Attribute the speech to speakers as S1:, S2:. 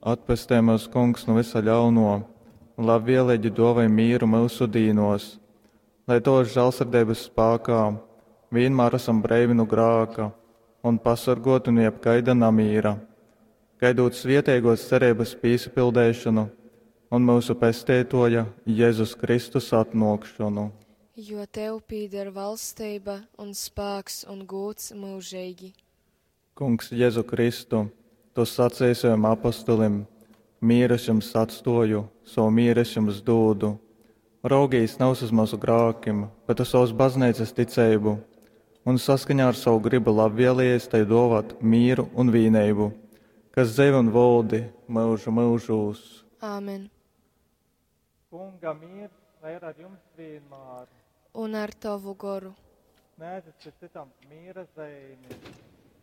S1: atpestē mūs kungs no visa ļauno, un labvēlīgi dāvā mīru mūsu dīnos, lai to žēlsirdības spēkā vienmēr esam brīvi no grāka un pasargotu no jebkaida namīra, gaidot svietēgos cerības piesipildēšanu un mūsu pestētoja Jēzus Kristus atnākšanu.
S2: Jo tev pīder valstība un spēks un gods mūžīgi.
S1: Kungs Jēzu Kristu, tu sacīji saviem apostolim, mīru es jums atstāju, savu mīru es jums dodu. Raugījis nav uz mūsu grēkiem, bet uz savas baznīcas ticību, un saskaņā ar savu gribu labvēlējies tai dāvāt mīru un vienību, kas dzīvo un valdi mūžu mūžos.
S2: Āmen.
S1: Kunga mīrs, lai ir ar jums vienmēr.
S2: Un ar tavu goru.
S1: Nēdz pēc citam mīra zīmi.